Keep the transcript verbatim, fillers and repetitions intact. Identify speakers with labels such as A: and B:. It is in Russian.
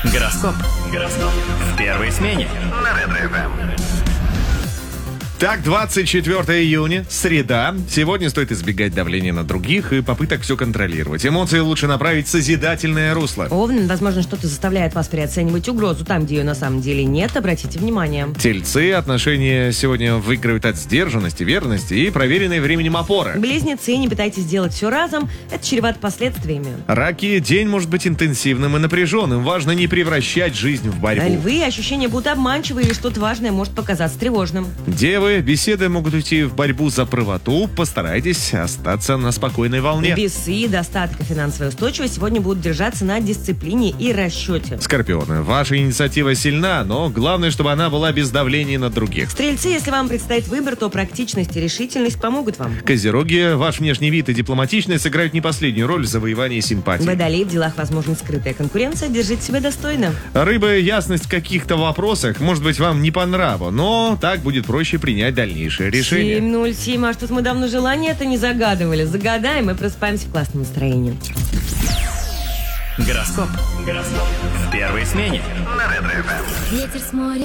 A: Гороскоп. Гороскоп. В первой смене. На Ретро-эф эм.
B: Так, двадцать четвёртого июня, среда. Сегодня стоит избегать давления на других и попыток все контролировать. Эмоции лучше направить в созидательное русло.
C: Овен, возможно, что-то заставляет вас переоценивать угрозу там, где ее на самом деле нет. Обратите внимание.
B: Тельцы, отношения сегодня выигрывают от сдержанности, верности и проверенной временем опоры.
C: Близнецы, не пытайтесь сделать все разом. Это чревато последствиями.
B: Раки, день может быть интенсивным и напряженным. Важно не превращать жизнь в борьбу.
C: Львы, ощущения будут обманчивы или что-то важное может показаться тревожным.
B: Девы, беседы могут уйти в борьбу за правоту. Постарайтесь остаться на спокойной волне.
C: Весы, достаток и финансовая устойчивость сегодня будут держаться на дисциплине и расчете.
B: Скорпионы, ваша инициатива сильна, но главное, чтобы она была без давления на других.
C: Стрельцы, если вам предстоит выбор, то практичность и решительность помогут вам.
B: Козероги, ваш внешний вид и дипломатичность сыграют не последнюю роль в завоевании симпатии.
C: Водолей, в делах возможна скрытая конкуренция, держите себя достойно.
B: Рыбы, ясность в каких-то вопросах может быть вам не по нраву, но так будет проще принять дальнейшее решение.
C: семь ноль семь, а что-то мы давно желание это не загадывали. Загадаем и просыпаемся в классном настроении.
A: Гороскоп. Гороскоп. В первой смене. На Ретро-эф эм.
D: Ветер с моря